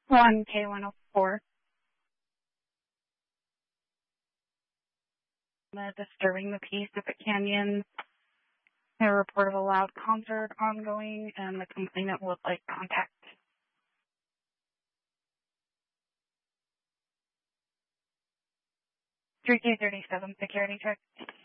1K104. Disturbing the peace at the canyon. A report of a loud concert ongoing, and the complainant would like contact. 3K37 security check.